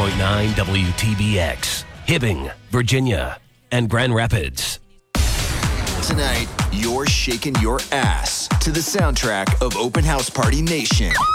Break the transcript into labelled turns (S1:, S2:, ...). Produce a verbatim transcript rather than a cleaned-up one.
S1: point nine W T B X, Hibbing, Virginia, and Grand Rapids.
S2: Tonight, you're shaking your ass to the soundtrack of Open House Party Nation.